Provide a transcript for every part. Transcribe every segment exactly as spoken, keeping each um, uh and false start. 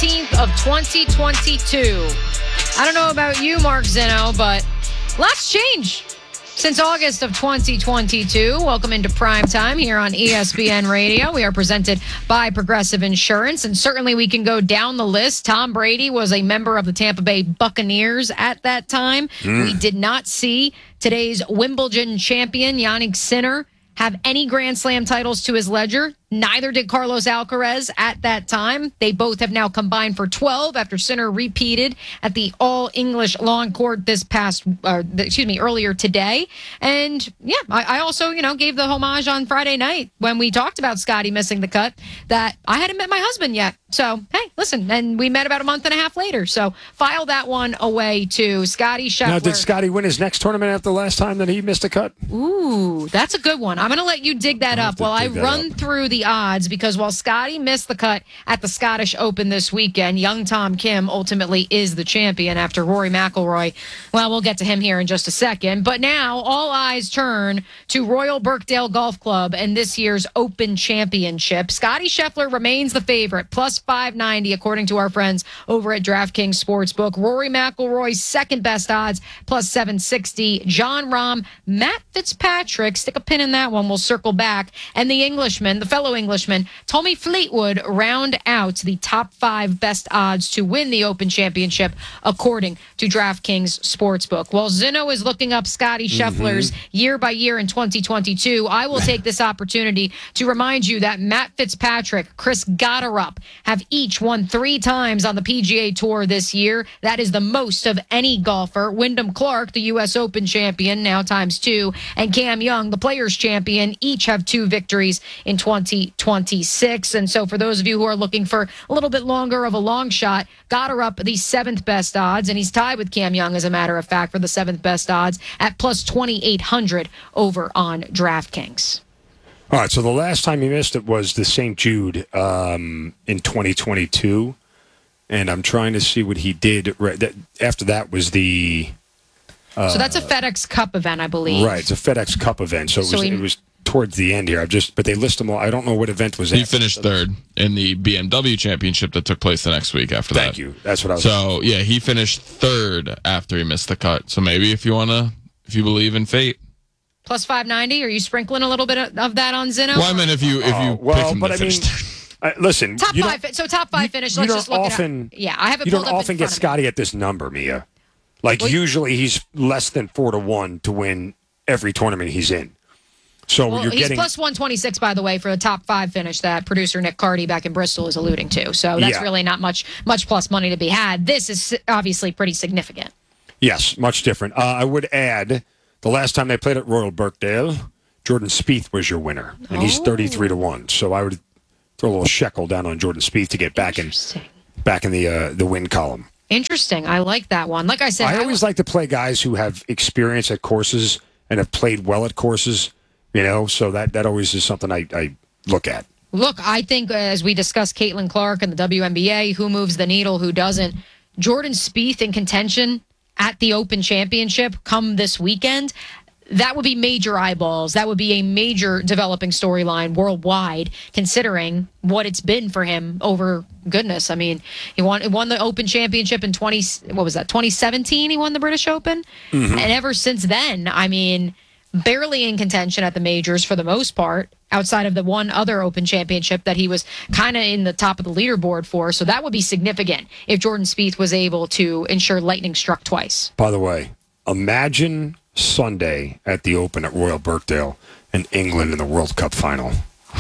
seventeenth of twenty twenty-two. I don't know about you, Mark Zinno, but lots changed since August of twenty twenty-two. Welcome into Prime Time here on E S P N Radio. We are presented by Progressive Insurance, and certainly we can go down the list. Tom Brady was a member of the Tampa Bay Buccaneers at that time. Mm. We did not see today's Wimbledon champion, Jannik Sinner, have any Grand Slam titles to his ledger. Neither did Carlos Alcaraz at that time. They both have now combined for twelve after Sinner repeated at the All-English Lawn Court this past, uh, excuse me, earlier today. And yeah, I, I also, you know, gave the homage on Friday night when we talked about Scotty missing the cut that I hadn't met my husband yet. So, hey, listen, and we met about a month and a half later. So file that one away to Scotty Scheffler. Now, did Scotty win his next tournament after the last time that he missed a cut? Ooh, that's a good one. I'm going to let you dig that up while I run up. through the odds, because while Scotty missed the cut at the Scottish Open this weekend, young Tom Kim ultimately is the champion after Rory McIlroy. Well, we'll get to him here in just a second. But now all eyes turn to Royal Birkdale Golf Club and this year's Open Championship. Scotty Scheffler remains the favorite, plus five ninety, according to our friends over at DraftKings Sportsbook. Rory McIlroy's second best odds, plus seven sixty. Jon Rahm, Matt Fitzpatrick, stick a pin in that one, we'll circle back. And the Englishman, the fellow Englishman, Tommy Fleetwood, round out the top five best odds to win the Open Championship, according to DraftKings Sportsbook. While Zinno is looking up Scotty Scheffler's mm-hmm. year by year in twenty twenty-two, I will take this opportunity to remind you that Matt Fitzpatrick, Chris Gotterup have each won three times on the P G A Tour this year. That is the most of any golfer. Wyndham Clark, the U S Open champion, now times two, and Cam Young, the Players champion, each have two victories in twenty twenty-six. And so for those of you who are looking for a little bit longer of a long shot, Gotterup, the seventh best odds, and he's tied with Cam Young, as a matter of fact, for the seventh best odds at plus twenty-eight hundred over on DraftKings. All right, so the last time he missed it was the Saint Jude um, in twenty twenty-two, and I'm trying to see what he did. After that was the... Uh, so that's a FedEx Cup event, I believe. Right, it's a FedEx Cup event, so it so was, he, it was towards the end here. I've just, but they list them all. I don't know what event was. He after. finished third in the B M W Championship that took place the next week after Thank that. Thank you. That's what I was. So yeah, he finished third after he missed the cut. So maybe if you wanna, if you believe in fate. Plus five ninety. Are you sprinkling a little bit of that on Zinno? Well, I mean, if you if you oh, well, pick him but to I finish mean, uh, listen, top you five. So top five you, finish. You Let's don't just look often, it up. Yeah, I have it. You pulled don't up often in get front of Scotty me. at this number, Mia. Like well, usually he's less than four to one to win every tournament he's in. So well, you're he's getting plus one twenty-six, by the way, for the top five finish that producer Nick Cardy back in Bristol is alluding to. So that's yeah. really not much much plus money to be had. This is obviously pretty significant. Yes, much different. Uh, I would add the last time they played at Royal Birkdale, Jordan Spieth was your winner, and oh. he's thirty-three to one. So I would throw a little shekel down on Jordan Spieth to get back in back in the uh, the win column. Interesting. I like that one. Like I said, I I always w- like to play guys who have experience at courses and have played well at courses. You know, so that, that always is something I, I look at. Look, I think uh, as we discussed Caitlin Clark and the W N B A, who moves the needle, who doesn't, Jordan Spieth in contention at the Open Championship come this weekend, that would be major eyeballs. That would be a major developing storyline worldwide, considering what it's been for him over, goodness, I mean, he won, he won the Open Championship in twenty, what was that, twenty seventeen he won the British Open? Mm-hmm. And ever since then, I mean, barely in contention at the majors for the most part, outside of the one other Open Championship that he was kind of in the top of the leaderboard for. So that would be significant if Jordan Spieth was able to ensure lightning struck twice. By the way, imagine Sunday at the Open at Royal Birkdale and England in the World Cup final.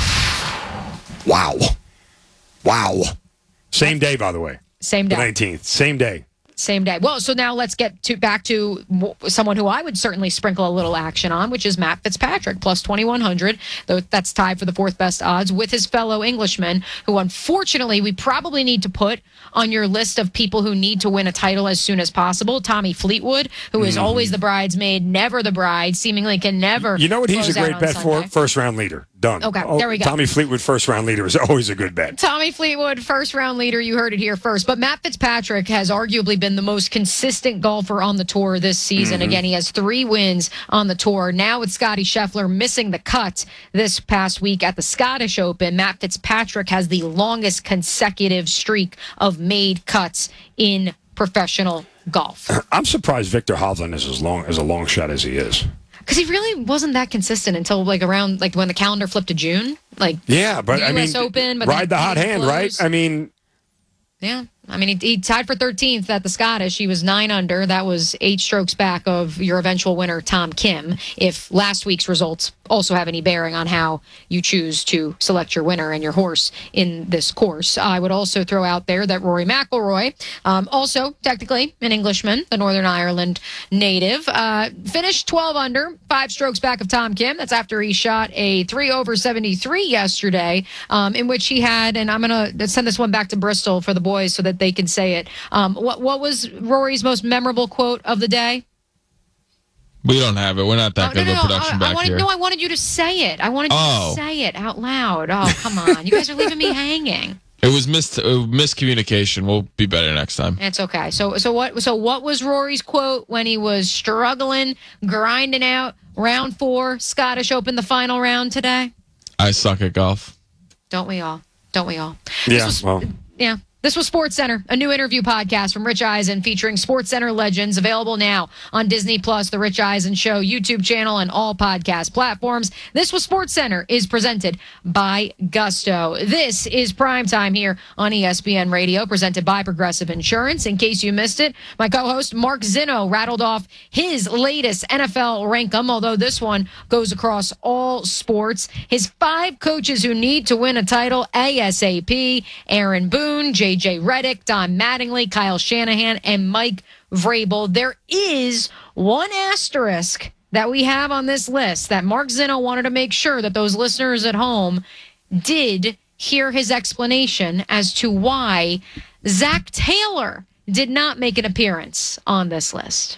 Wow. Wow. Same day, by the way. Same day. The nineteenth. Same day. Same day. Well, so now let's get to back to someone who I would certainly sprinkle a little action on, which is Matt Fitzpatrick, plus twenty-one hundred. Though that's tied for the fourth best odds with his fellow Englishman, who unfortunately we probably need to put on your list of people who need to win a title as soon as possible. Tommy Fleetwood, who is mm. always the bridesmaid, never the bride, seemingly can never. You know what he's a great bet for? First round leader. Done. Okay, oh, there we go. Tommy Fleetwood, first round leader, is always a good bet. Tommy Fleetwood, first round leader. You heard it here first. But Matt Fitzpatrick has arguably been the most consistent golfer on the tour this season. Mm-hmm. Again, he has three wins on the tour. Now with Scottie Scheffler missing the cut this past week at the Scottish Open, Matt Fitzpatrick has the longest consecutive streak of made cuts in professional golf. I'm surprised Victor Hovland is as long as a long shot as he is. Because he really wasn't that consistent until like around like when the calendar flipped to June. Like yeah, but the I U S mean, Open, but ride the hot hand, right? I mean, yeah. I mean, he, he tied for thirteenth at the Scottish. He was nine under. That was eight strokes back of your eventual winner, Tom Kim. If last week's results also have any bearing on how you choose to select your winner and your horse in this course, I would also throw out there that Rory McIlroy, um, also technically an Englishman, the Northern Ireland native, uh, finished twelve under, five strokes back of Tom Kim. That's after he shot a three over seventy-three yesterday, um, in which he had, and I'm going to send this one back to Bristol for the boys so that they can say it. Um, what what was Rory's most memorable quote of the day? We don't have it. We're not that oh, good no, of no, a production I, back I wanted, here. No, I wanted you to say it. I wanted you oh. to say it out loud. Oh, come on. You guys are leaving me hanging. It was mis- uh, miscommunication. We'll be better next time. It's okay. So so what so what was Rory's quote when he was struggling, grinding out round four, Scottish Open, the final round today? I suck at golf. Don't we all? Don't we all? Yeah, was, well. Yeah. This was SportsCenter, a new interview podcast from Rich Eisen featuring SportsCenter legends, available now on Disney Plus, The Rich Eisen Show YouTube channel, and all podcast platforms. This was SportsCenter is presented by Gusto. This is Primetime here on E S P N Radio, presented by Progressive Insurance. In case you missed it, my co-host Mark Zinno rattled off his latest N F L rankum, although this one goes across all sports. His five coaches who need to win a title ASAP: Aaron Boone, J J Redick, Don Mattingly, Kyle Shanahan, and Mike Vrabel. There is one asterisk that we have on this list that Mark Zinno wanted to make sure that those listeners at home did hear his explanation as to why Zach Taylor did not make an appearance on this list.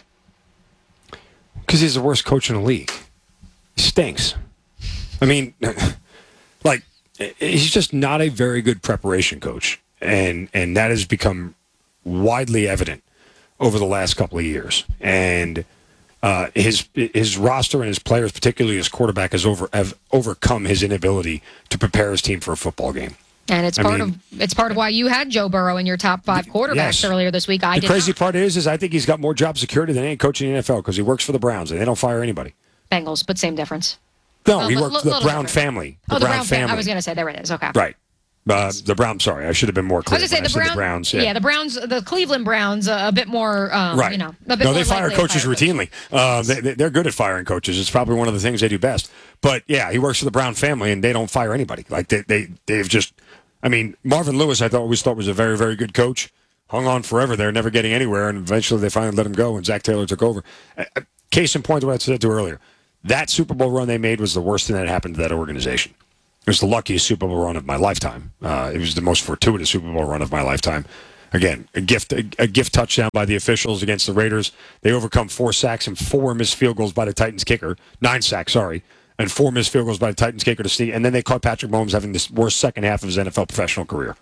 Because he's the worst coach in the league. He stinks. I mean, like, he's just not a very good preparation coach. And and that has become widely evident over the last couple of years. And uh, his his roster and his players, particularly his quarterback, has over have overcome his inability to prepare his team for a football game. And it's I part mean, of it's part of why you had Joe Burrow in your top five quarterbacks yes. earlier this week. I the did crazy not. part is, is I think he's got more job security than any coach in the N F L because he works for the Browns and they don't fire anybody. Bengals, but same difference. No, Well, he li- works li- for the little Brown different. family. The Oh, the Brown, Brown family. family. I was going to say, there it is. Okay. Right. Uh, the Browns, sorry, I should have been more clear. I was going to say when the, I Brown, said the Browns. yeah. Yeah. the Browns, the Cleveland Browns, uh, a bit more, um, right. you know, a bit no, more they fire likely to coaches fire routinely. Uh, they, they- they're good at firing coaches. It's probably one of the things they do best. But yeah, he works for the Brown family, and they don't fire anybody. Like they, they, they've just. I mean, Marvin Lewis, I thought always thought was a very, very good coach. Hung on forever there, never getting anywhere, and eventually they finally let him go, and Zach Taylor took over. Uh, case in point to what I said to earlier, that Super Bowl run they made was the worst thing that happened to that organization. It was the luckiest Super Bowl run of my lifetime. Uh, it was the most fortuitous Super Bowl run of my lifetime. Again, a gift a, a gift touchdown by the officials against the Raiders. They overcome four sacks and four missed field goals by the Titans kicker. Nine sacks, sorry. And four missed field goals by the Titans kicker to see. And then they caught Patrick Mahomes having the worst second half of his N F L professional career.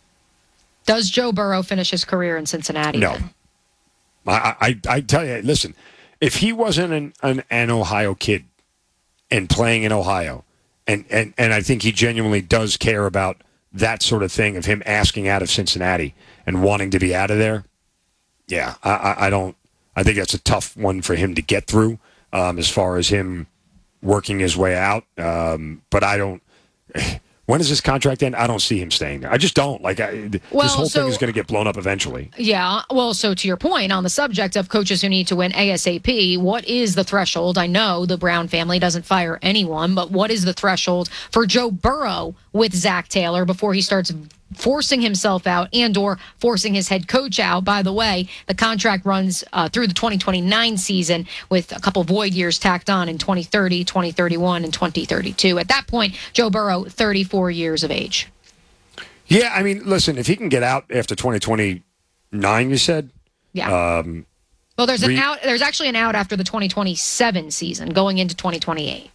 Does Joe Burrow finish his career in Cincinnati? No. Then? I, I, I tell you, listen, if he wasn't an, an, an Ohio kid and playing in Ohio, and, and, and I think he genuinely does care about that sort of thing of him asking out of Cincinnati and wanting to be out of there, yeah, I, I, I don't, I think that's a tough one for him to get through um, as far as him working his way out. Um, but I don't, when does this contract end? I don't see him staying there. I just don't. Like, I, Well, this whole so- thing is going to get blown up eventually. Yeah. Well, so to your point on the subject of coaches who need to win ASAP, what is the threshold? I know the Brown family doesn't fire anyone, but what is the threshold for Joe Burrow with Zach Taylor before he starts forcing himself out and or forcing his head coach out? By the way, the contract runs uh, through the twenty twenty-nine season with a couple void years tacked on in twenty thirty, twenty thirty-one, and twenty thirty-two. At that point, Joe Burrow, thirty-four years of age. Yeah, I mean, listen, if he can get out after twenty twenty-nine, you said? Yeah. Um, well, there's an re- out. There's actually an out after the twenty twenty-seven season, going into twenty twenty-eight.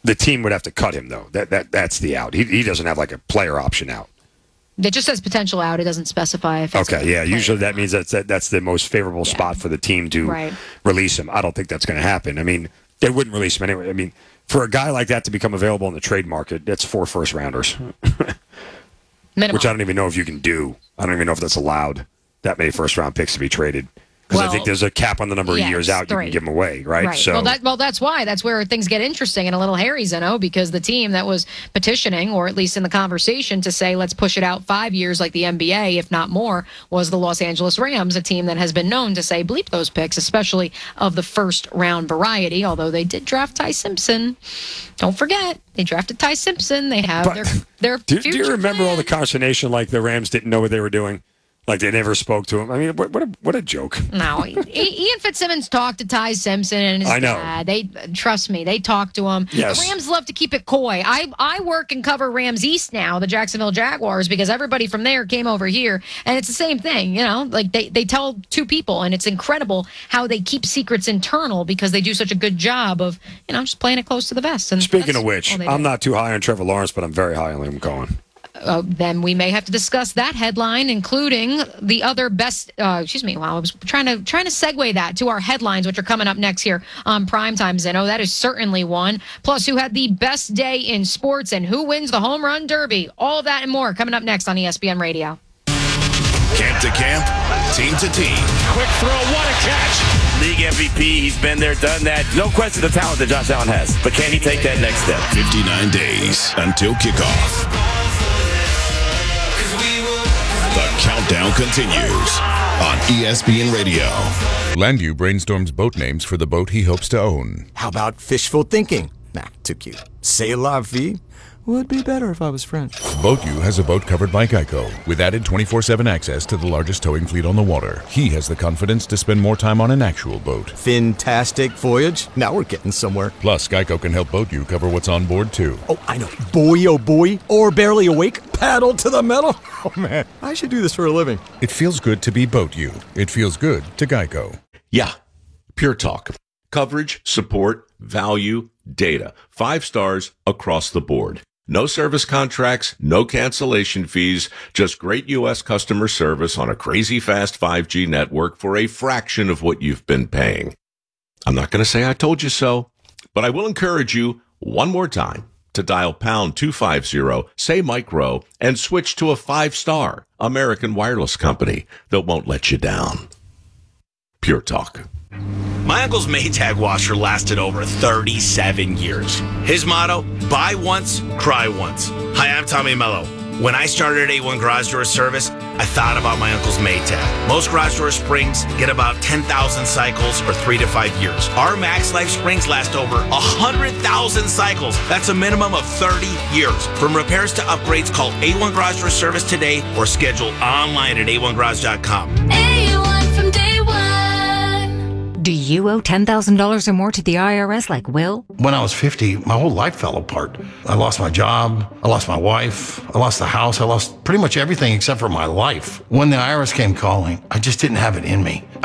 the team would have to cut him, though. That that That's the out. He, he doesn't have like a player option out. It just says potential out. It doesn't specify if it's okay, yeah. Usually that means that's that, that's the most favorable yeah. spot for the team to right. release him. I don't think that's going to happen. I mean, they wouldn't release him anyway. I mean, for a guy like that to become available in the trade market, that's four first rounders. Minimum. Which I don't even know if you can do. I don't even know if that's allowed, that many first round picks to be traded. Because well, I think there's a cap on the number yes, of years out three. You can give them away, right? Right. So, well, that, well, that's why. That's where things get interesting and a little hairy, Zeno, because the team that was petitioning, or at least in the conversation, to say let's push it out five years like the N B A, if not more, was the Los Angeles Rams, a team that has been known to say bleep those picks, especially of the first round variety, although they did draft Ty Simpson. Don't forget, they drafted Ty Simpson. They have but, their, their do, future do you remember plan. all the consternation like the Rams didn't know what they were doing? Like they never spoke to him. I mean, what, what a what a joke. No, Ian Fitzsimmons talked to Ty Simpson and his I know. dad. They trust me. They talked to him. Yes. The Rams love to keep it coy. I I work and cover Rams East now, the Jacksonville Jaguars, because everybody from there came over here, and it's the same thing. You know, like they they tell two people, and it's incredible how they keep secrets internal because they do such a good job of you know just playing it close to the vest. And speaking of which, I'm not too high on Trevor Lawrence, but I'm very high on Liam Cohen. Uh, then we may have to discuss that headline, including the other best. Uh, excuse me. Wow, I was trying to trying to segue that to our headlines, which are coming up next here on Primetime. Zeno, that is certainly one. Plus, who had the best day in sports and who wins the home run derby? All of that and more coming up next on E S P N Radio. Camp to camp, team to team. Quick throw, what a catch! League M V P, he's been there, done that. No question the talent that Josh Allen has, but can he take that next step? fifty-nine days until kickoff. The countdown continues on E S P N Radio. Landview brainstorms boat names for the boat he hopes to own. How about fishful thinking? Nah, too cute. C'est la vie would be better if I was French. BoatU has a boat covered by Geico with added twenty-four seven access to the largest towing fleet on the water. He has the confidence to spend more time on an actual boat. Fantastic voyage. Now we're getting somewhere. Plus, Geico can help BoatU cover what's on board, too. Oh, I know. Boy, oh boy. Or barely awake. Paddle to the metal. Oh, man. I should do this for a living. It feels good to be BoatU. It feels good to Geico. Yeah. Pure talk. Coverage, support, value, data. Five stars across the board. No service contracts, no cancellation fees, just great U S customer service on a crazy fast five G network for a fraction of what you've been paying. I'm not going to say I told you so, but I will encourage you one more time to dial pound two fifty, say Mike Rowe, and switch to a five-star American wireless company that won't let you down. Pure talk. My uncle's Maytag washer lasted over thirty-seven years. His motto, buy once, cry once. Hi, I'm Tommy Mello. When I started at A one Garage Door Service, I thought about my uncle's Maytag. Most garage door springs get about ten thousand cycles or three to five years. Our Max Life springs last over one hundred thousand cycles. That's a minimum of thirty years. From repairs to upgrades, call A one Garage Door Service today or schedule online at A one garage dot com. A one from day one. Do you owe ten thousand dollars or more to the I R S like Will? When I was fifty, my whole life fell apart. I lost my job, I lost my wife, I lost the house, I lost pretty much everything except for my life. When the I R S came calling, I just didn't have it in me.